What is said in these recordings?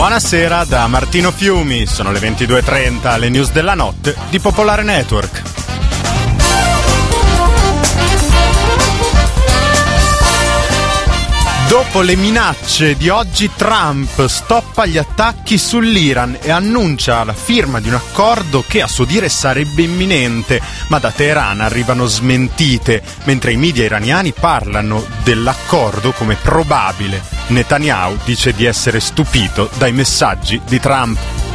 Buonasera da Martino Fiumi, sono le 22:30, le news della notte di Popolare Network. Dopo le minacce di oggi, Trump stoppa gli attacchi sull'Iran e annuncia la firma di un accordo che a suo dire sarebbe imminente, ma da Teheran arrivano smentite, mentre i media iraniani parlano dell'accordo come probabile. Netanyahu dice di essere stupito dai messaggi di Trump.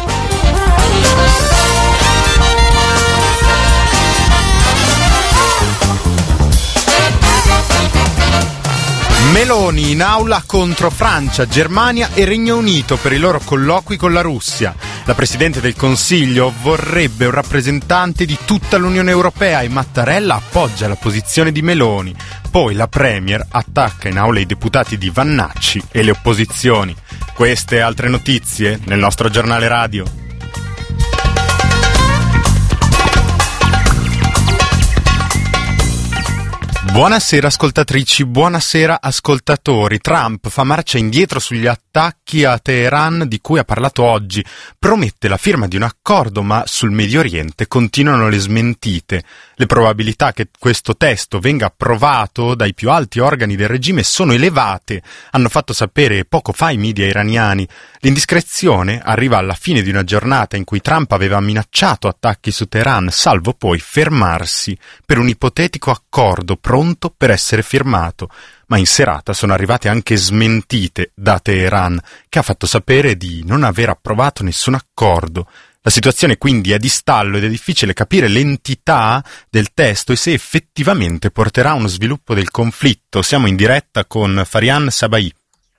Meloni in aula contro Francia, Germania e Regno Unito per i loro colloqui con la Russia. La Presidente del Consiglio vorrebbe un rappresentante di tutta l'Unione Europea e Mattarella appoggia la posizione di Meloni. Poi la Premier attacca in aula i deputati di Vannacci e le opposizioni. Queste e altre notizie nel nostro giornale radio. Buonasera ascoltatrici, buonasera ascoltatori. Trump fa marcia indietro sugli attacchi a Teheran di cui ha parlato oggi. Promette la firma di un accordo, ma sul Medio Oriente continuano le smentite. Le probabilità che questo testo venga approvato dai più alti organi del regime sono elevate, hanno fatto sapere poco fa i media iraniani. L'indiscrezione arriva alla fine di una giornata in cui Trump aveva minacciato attacchi su Teheran, salvo poi fermarsi per un ipotetico accordo pronto per essere firmato, ma in serata sono arrivate anche smentite da Teheran, che ha fatto sapere di non aver approvato nessun accordo. La situazione quindi è di stallo ed è difficile capire l'entità del testo e se effettivamente porterà a uno sviluppo del conflitto. Siamo in diretta con Farian Sabai.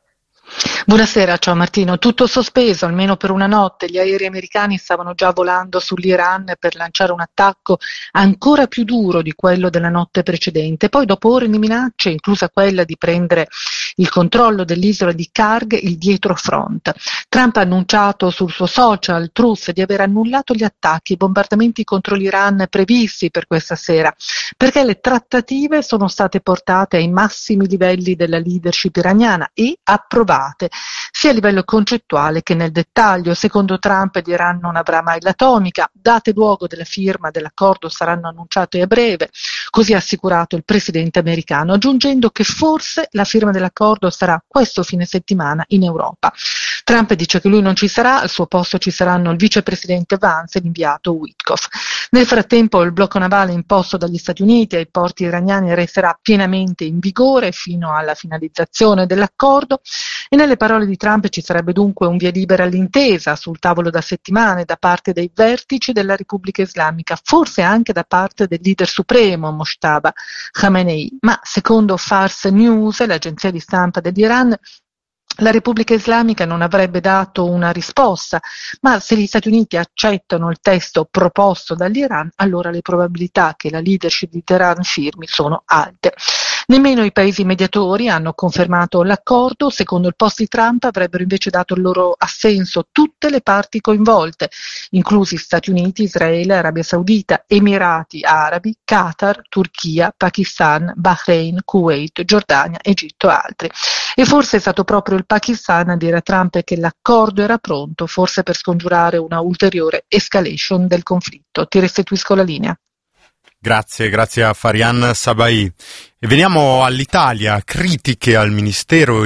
Buonasera, ciao Martino. Tutto sospeso, almeno per una notte. Gli aerei americani stavano già volando sull'Iran per lanciare un attacco ancora più duro di quello della notte precedente. Poi, dopo ore di minacce, inclusa quella di prendere il controllo dell'isola di Karg, il dietrofront. Trump ha annunciato sul suo social Truth di aver annullato gli attacchi e i bombardamenti contro l'Iran previsti per questa sera, perché le trattative sono state portate ai massimi livelli della leadership iraniana e approvate, sia a livello concettuale che nel dettaglio. Secondo Trump l'Iran non avrà mai l'atomica, date luogo della firma dell'accordo saranno annunciate a breve, così ha assicurato il presidente americano, aggiungendo che forse la firma dell'accordo sarà questo fine settimana in Europa. Trump dice che lui non ci sarà, al suo posto ci saranno il vicepresidente Vance e l'inviato Witkoff. Nel frattempo il blocco navale imposto dagli Stati Uniti ai porti iraniani resterà pienamente in vigore fino alla finalizzazione dell'accordo e nelle parole di Trump ci sarebbe dunque un via libera all'intesa sul tavolo da settimane da parte dei vertici della Repubblica Islamica, forse anche da parte del leader supremo Mojtaba Khamenei, ma secondo Fars News, l'agenzia di stampa dell'Iran, la Repubblica Islamica non avrebbe dato una risposta, ma se gli Stati Uniti accettano il testo proposto dall'Iran, allora le probabilità che la leadership di Teheran firmi sono alte. Nemmeno i paesi mediatori hanno confermato l'accordo. Secondo il post di Trump avrebbero invece dato il loro assenso tutte le parti coinvolte, inclusi Stati Uniti, Israele, Arabia Saudita, Emirati Arabi, Qatar, Turchia, Pakistan, Bahrain, Kuwait, Giordania, Egitto e altri. E forse è stato proprio il Pakistan a dire a Trump che l'accordo era pronto, forse per scongiurare una ulteriore escalation del conflitto. Ti restituisco la linea. Grazie a Farian Sabai. E veniamo all'Italia, critiche al ministro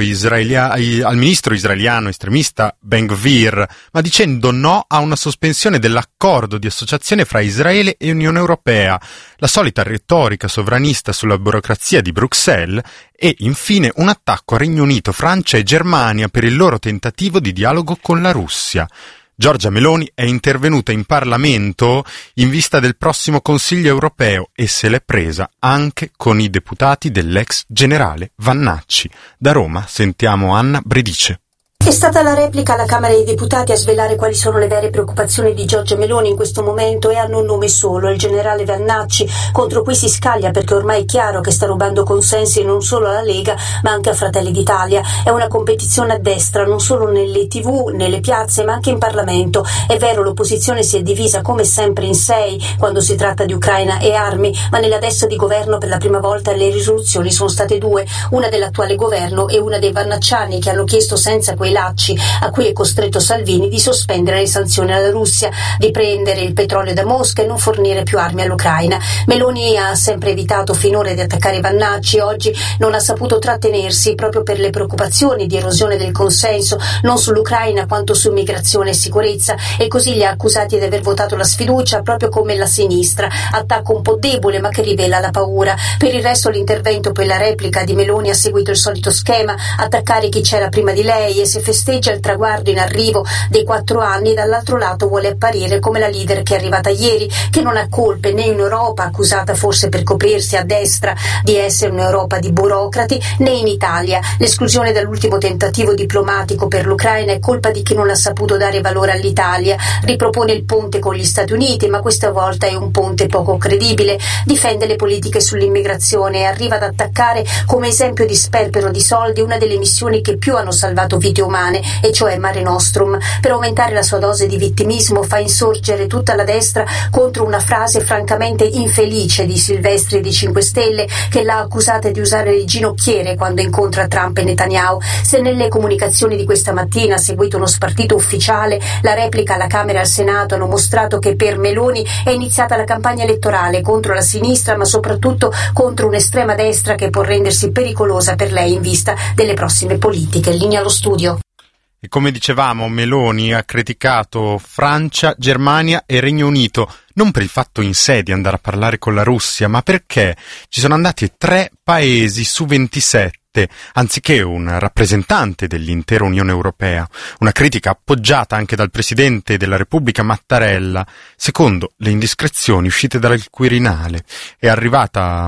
israeliano estremista Ben Gvir, ma dicendo no a una sospensione dell'accordo di associazione fra Israele e Unione Europea, la solita retorica sovranista sulla burocrazia di Bruxelles e infine un attacco a Regno Unito, Francia e Germania per il loro tentativo di dialogo con la Russia. Giorgia Meloni è intervenuta in Parlamento in vista del prossimo Consiglio europeo e se l'è presa anche con i deputati dell'ex generale Vannacci. Da Roma sentiamo Anna Bredice. È stata la replica alla Camera dei Deputati a svelare quali sono le vere preoccupazioni di Giorgia Meloni in questo momento e hanno un nome solo, il generale Vannacci, contro cui si scaglia perché ormai è chiaro che sta rubando consensi non solo alla Lega ma anche a Fratelli d'Italia. È una competizione a destra, non solo nelle TV, nelle piazze ma anche in Parlamento. È vero, l'opposizione si è divisa come sempre in 6 quando si tratta di Ucraina e armi, ma nella destra di governo per la prima volta le risoluzioni sono state 2, una dell'attuale governo e una dei vannacciani che hanno chiesto senza quelle i lacci a cui è costretto Salvini di sospendere le sanzioni alla Russia, di prendere il petrolio da Mosca e non fornire più armi all'Ucraina. Meloni ha sempre evitato finora di attaccare Vannacci, oggi non ha saputo trattenersi proprio per le preoccupazioni di erosione del consenso non sull'Ucraina quanto su immigrazione e sicurezza, e così li ha accusati di aver votato la sfiducia proprio come la sinistra, attacco un po' debole ma che rivela la paura. Per il resto l'intervento per la replica di Meloni ha seguito il solito schema, attaccare chi c'era prima di lei, e se festeggia il traguardo in arrivo dei 4 anni, dall'altro lato vuole apparire come la leader che è arrivata ieri, che non ha colpe né in Europa, accusata forse per coprirsi a destra di essere un'Europa di burocrati, né in Italia. L'esclusione dall'ultimo tentativo diplomatico per l'Ucraina è colpa di chi non ha saputo dare valore all'Italia. Ripropone il ponte con gli Stati Uniti, ma questa volta è un ponte poco credibile. Difende le politiche sull'immigrazione e arriva ad attaccare come esempio di sperpero di soldi una delle missioni che più hanno salvato vite umane, e cioè Mare Nostrum. Per aumentare la sua dose di vittimismo fa insorgere tutta la destra contro una frase francamente infelice di Silvestri di 5 Stelle, che l'ha accusata di usare le ginocchiere quando incontra Trump e Netanyahu. Se nelle comunicazioni di questa mattina ha seguito uno spartito ufficiale, la replica alla Camera e al Senato hanno mostrato che per Meloni è iniziata la campagna elettorale contro la sinistra, ma soprattutto contro un'estrema destra che può rendersi pericolosa per lei in vista delle prossime politiche. Linea allo studio. E come dicevamo, Meloni ha criticato Francia, Germania e Regno Unito, non per il fatto in sé di andare a parlare con la Russia, ma perché ci sono andati 3 paesi su 27, anziché un rappresentante dell'intera Unione Europea. Una critica appoggiata anche dal Presidente della Repubblica Mattarella, secondo le indiscrezioni uscite dal Quirinale. È arrivata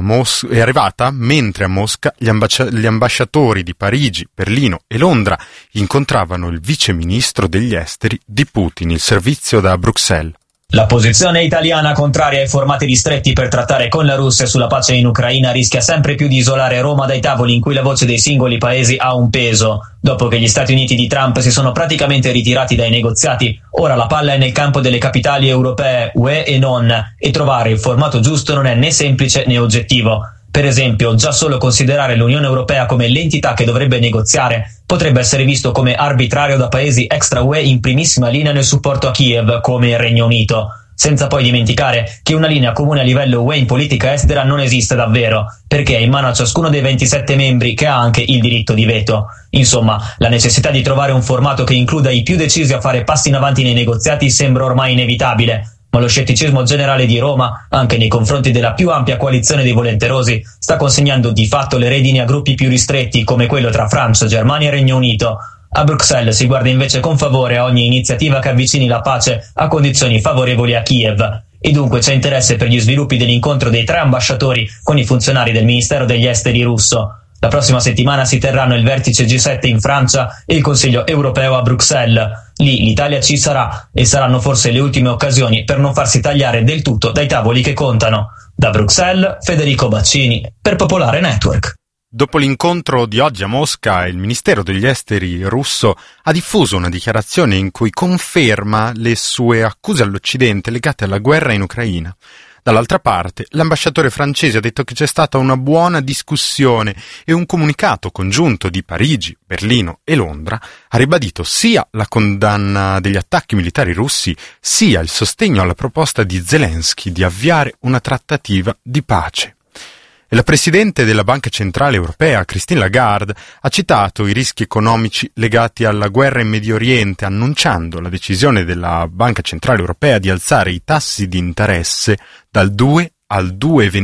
mentre a Mosca gli ambasciatori di Parigi, Berlino e Londra incontravano il vice ministro degli esteri di Putin, il servizio da Bruxelles. La posizione italiana contraria ai formati ristretti per trattare con la Russia sulla pace in Ucraina rischia sempre più di isolare Roma dai tavoli in cui la voce dei singoli paesi ha un peso. Dopo che gli Stati Uniti di Trump si sono praticamente ritirati dai negoziati, ora la palla è nel campo delle capitali europee, UE e non, e trovare il formato giusto non è né semplice né oggettivo. Per esempio, già solo considerare l'Unione Europea come l'entità che dovrebbe negoziare potrebbe essere visto come arbitrario da paesi extra UE in primissima linea nel supporto a Kiev, come il Regno Unito. Senza poi dimenticare che una linea comune a livello UE in politica estera non esiste davvero, perché è in mano a ciascuno dei 27 membri che ha anche il diritto di veto. Insomma, la necessità di trovare un formato che includa i più decisi a fare passi in avanti nei negoziati sembra ormai inevitabile. Ma lo scetticismo generale di Roma, anche nei confronti della più ampia coalizione dei volenterosi, sta consegnando di fatto le redini a gruppi più ristretti come quello tra Francia, Germania e Regno Unito. A Bruxelles si guarda invece con favore a ogni iniziativa che avvicini la pace a condizioni favorevoli a Kiev. E dunque c'è interesse per gli sviluppi dell'incontro dei 3 ambasciatori con i funzionari del Ministero degli Esteri russo. La prossima settimana si terranno il vertice G7 in Francia e il Consiglio europeo a Bruxelles. Lì l'Italia ci sarà e saranno forse le ultime occasioni per non farsi tagliare del tutto dai tavoli che contano. Da Bruxelles, Federico Baccini, per Popolare Network. Dopo l'incontro di oggi a Mosca, il Ministero degli Esteri russo ha diffuso una dichiarazione in cui conferma le sue accuse all'Occidente legate alla guerra in Ucraina. Dall'altra parte, l'ambasciatore francese ha detto che c'è stata una buona discussione e un comunicato congiunto di Parigi, Berlino e Londra ha ribadito sia la condanna degli attacchi militari russi, sia il sostegno alla proposta di Zelensky di avviare una trattativa di pace. E la Presidente della Banca Centrale Europea, Christine Lagarde, ha citato i rischi economici legati alla guerra in Medio Oriente, annunciando la decisione della Banca Centrale Europea di alzare i tassi di interesse dal 2 al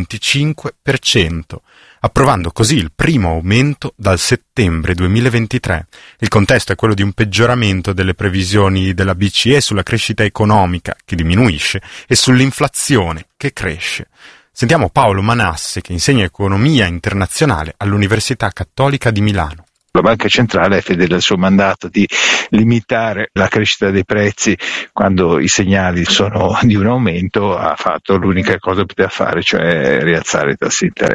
2,25%, approvando così il primo aumento dal settembre 2023. Il contesto è quello di un peggioramento delle previsioni della BCE sulla crescita economica, che diminuisce, e sull'inflazione, che cresce. Sentiamo Paolo Manasse, che insegna economia internazionale all'Università Cattolica di Milano. La Banca Centrale è fedele al suo mandato di limitare la crescita dei prezzi quando i segnali sono di un aumento, ha fatto l'unica cosa che poteva fare, cioè rialzare i tassi di interesse.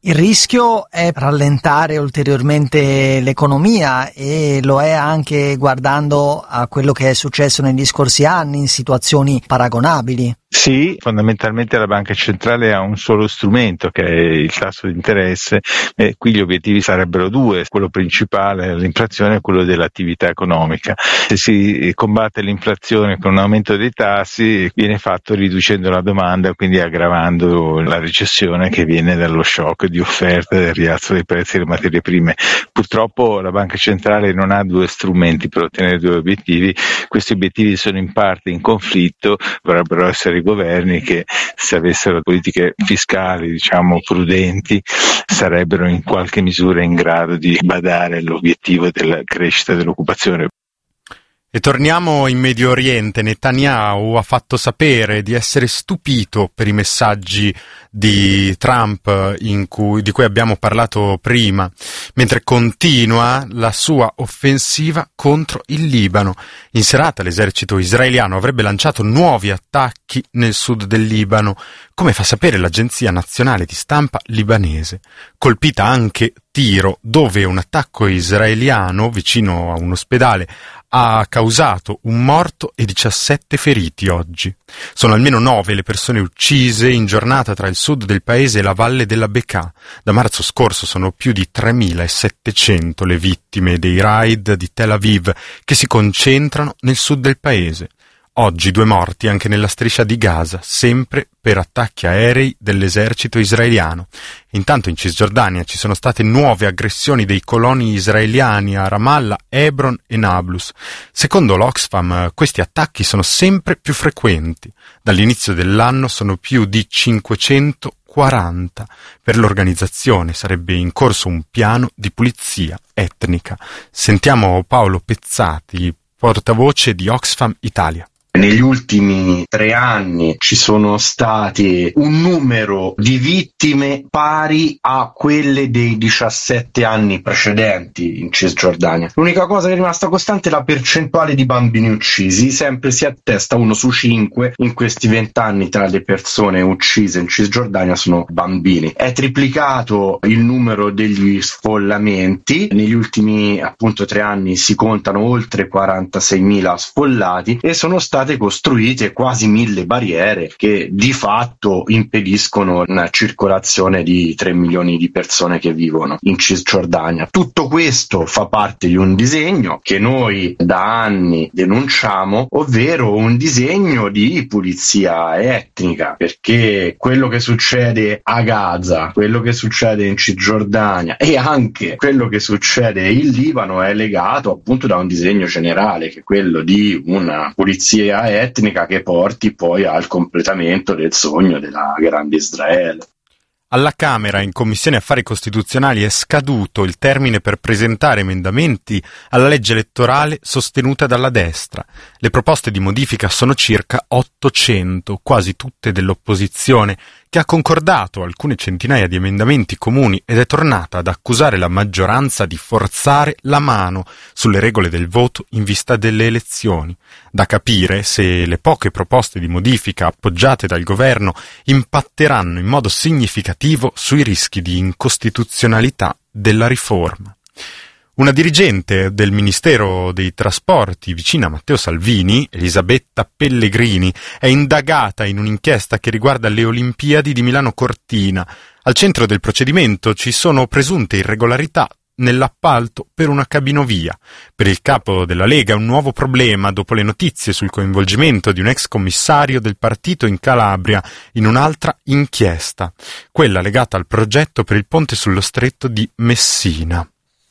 Il rischio è rallentare ulteriormente l'economia e lo è anche guardando a quello che è successo negli scorsi anni in situazioni paragonabili. Sì, fondamentalmente la banca centrale ha un solo strumento che è il tasso di interesse e qui gli obiettivi sarebbero due, quello principale l'inflazione e quello dell'attività economica. Se si combatte l'inflazione con un aumento dei tassi viene fatto riducendo la domanda, quindi aggravando la recessione che viene dallo shock di offerta e del rialzo dei prezzi delle materie prime. Purtroppo la banca centrale non ha due strumenti per ottenere due obiettivi, questi obiettivi sono in parte in conflitto, dovrebbero essere i governi che se avessero politiche fiscali prudenti sarebbero in qualche misura in grado di badare all'obiettivo della crescita dell'occupazione. E torniamo in Medio Oriente. Netanyahu ha fatto sapere di essere stupito per i messaggi di Trump di cui abbiamo parlato prima, mentre continua la sua offensiva contro il Libano. In serata l'esercito israeliano avrebbe lanciato nuovi attacchi nel sud del Libano, come fa sapere l'agenzia nazionale di stampa libanese. Colpita anche Tiro, dove un attacco israeliano vicino a un ospedale ha causato un morto e 17 feriti oggi. Sono almeno 9 le persone uccise in giornata tra il sud del paese e la valle della Bekaa. Da marzo scorso sono più di 3.700 le vittime dei raid di Tel Aviv che si concentrano nel sud del paese. Oggi 2 morti anche nella striscia di Gaza, sempre per attacchi aerei dell'esercito israeliano. Intanto in Cisgiordania ci sono state nuove aggressioni dei coloni israeliani a Ramallah, Hebron e Nablus. Secondo l'Oxfam questi attacchi sono sempre più frequenti. Dall'inizio dell'anno sono più di 540. Per l'organizzazione sarebbe in corso un piano di pulizia etnica. Sentiamo Paolo Pezzati, portavoce di Oxfam Italia. Negli ultimi 3 anni ci sono stati un numero di vittime pari a quelle dei 17 anni precedenti in Cisgiordania. L'unica cosa che è rimasta costante è la percentuale di bambini uccisi, sempre si attesta 1 su 5 in questi 20 anni tra le persone uccise in Cisgiordania sono bambini. È triplicato il numero degli sfollamenti, negli ultimi 3 anni si contano oltre 46.000 sfollati e sono state costruite quasi 1.000 barriere che di fatto impediscono una circolazione di 3 milioni di persone che vivono in Cisgiordania. Tutto questo fa parte di un disegno che noi da anni denunciamo, ovvero un disegno di pulizia etnica, perché quello che succede a Gaza, quello che succede in Cisgiordania e anche quello che succede in Libano è legato appunto da un disegno generale, che è quello di una pulizia etnica che porti poi al completamento del sogno della grande Israele. Alla Camera, in Commissione Affari Costituzionali, è scaduto il termine per presentare emendamenti alla legge elettorale sostenuta dalla destra. Le proposte di modifica sono circa 800, quasi tutte dell'opposizione, che ha concordato alcune centinaia di emendamenti comuni ed è tornata ad accusare la maggioranza di forzare la mano sulle regole del voto in vista delle elezioni. Da capire se le poche proposte di modifica appoggiate dal governo impatteranno in modo significativo sui rischi di incostituzionalità della riforma. Una dirigente del Ministero dei Trasporti vicina a Matteo Salvini, Elisabetta Pellegrini, è indagata in un'inchiesta che riguarda le Olimpiadi di Milano Cortina. Al centro del procedimento ci sono presunte irregolarità nell'appalto per una cabinovia. Per il capo della Lega un nuovo problema dopo le notizie sul coinvolgimento di un ex commissario del partito in Calabria in un'altra inchiesta, quella legata al progetto per il ponte sullo stretto di Messina.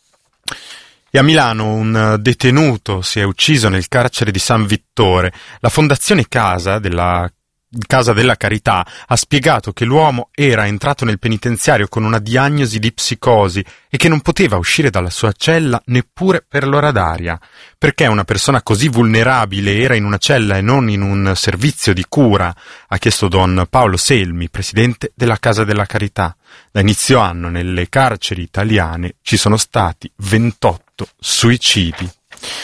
E a Milano un detenuto si è ucciso nel carcere di San Vittore. La Fondazione Casa della Carità ha spiegato che l'uomo era entrato nel penitenziario con una diagnosi di psicosi e che non poteva uscire dalla sua cella neppure per l'ora d'aria. Perché una persona così vulnerabile era in una cella e non in un servizio di cura? Ha chiesto Don Paolo Selmi, presidente della Casa della Carità. Da inizio anno nelle carceri italiane ci sono stati 28 suicidi.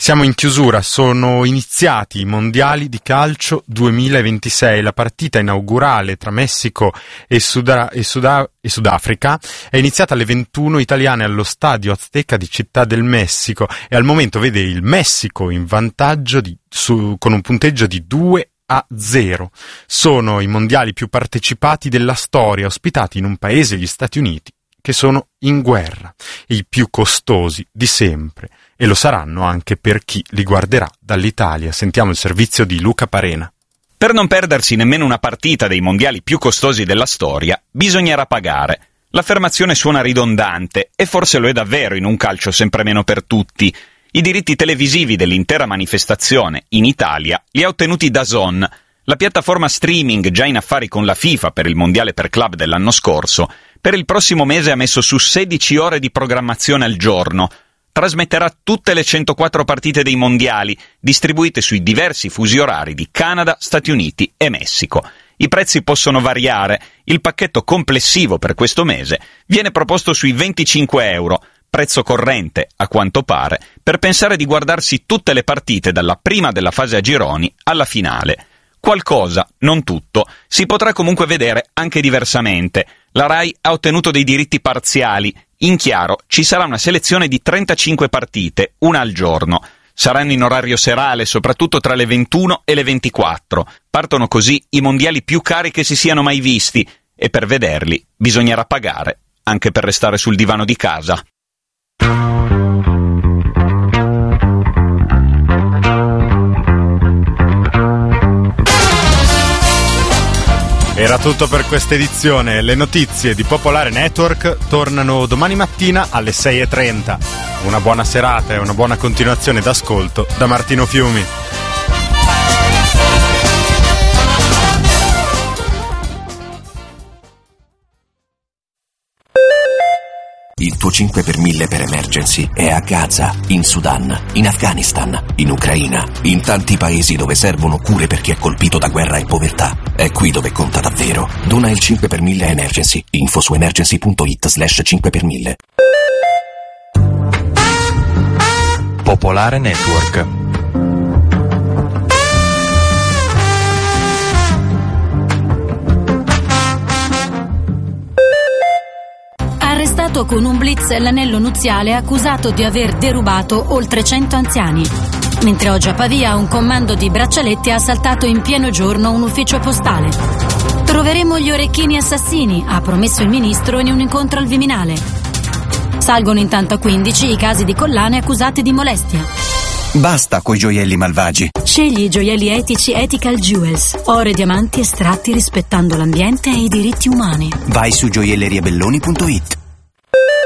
Siamo in chiusura, sono iniziati i mondiali di calcio 2026, la partita inaugurale tra Messico e Sudafrica è iniziata alle 21 italiane allo Stadio Azteca di Città del Messico e al momento vede il Messico in vantaggio con un punteggio di 2-0. Sono i mondiali più partecipati della storia, ospitati in un paese, gli Stati Uniti, che sono in guerra, i più costosi di sempre, e lo saranno anche per chi li guarderà dall'Italia. Sentiamo il servizio di Luca Parena. Per non perdersi nemmeno una partita dei mondiali più costosi della storia, bisognerà pagare. L'affermazione suona ridondante, e forse lo è davvero in un calcio sempre meno per tutti. I diritti televisivi dell'intera manifestazione, in Italia, li ha ottenuti DAZN, la piattaforma streaming già in affari con la FIFA per il mondiale per club dell'anno scorso. Per il prossimo mese ha messo su 16 ore di programmazione al giorno. Trasmetterà tutte le 104 partite dei mondiali, distribuite sui diversi fusi orari di Canada, Stati Uniti e Messico. I prezzi possono variare. Il pacchetto complessivo per questo mese viene proposto sui 25 euro, prezzo corrente, a quanto pare, per pensare di guardarsi tutte le partite dalla prima della fase a gironi alla finale. Qualcosa, non tutto, si potrà comunque vedere anche diversamente. La Rai ha ottenuto dei diritti parziali. In chiaro, ci sarà una selezione di 35 partite, una al giorno. Saranno in orario serale, soprattutto tra le 21 e le 24. Partono così i mondiali più cari che si siano mai visti, e per vederli bisognerà pagare, anche per restare sul divano di casa. Era tutto per questa edizione. Le notizie di Popolare Network tornano domani mattina alle 6:30. Una buona serata e una buona continuazione d'ascolto da Martino Fiumi. Il tuo 5 per 1000 per emergency è a Gaza, in Sudan, in Afghanistan, in Ucraina, in tanti paesi dove servono cure per chi è colpito da guerra e povertà. È qui dove conta davvero. Dona il 5 per 1000 emergency. Info su emergency.it/5 per 1000. Popolare Network. Arrestato con un blitz l'anello nuziale accusato di aver derubato oltre 100 anziani. Mentre oggi a Pavia un comando di braccialetti ha assaltato in pieno giorno un ufficio postale. Troveremo gli orecchini assassini, ha promesso il ministro in un incontro al Viminale. Salgono intanto a 15 i casi di collane accusate di molestia. Basta coi gioielli malvagi. Scegli i gioielli etici Ethical Jewels, oro e diamanti estratti rispettando l'ambiente e i diritti umani. Vai su gioielleriabelloni.it.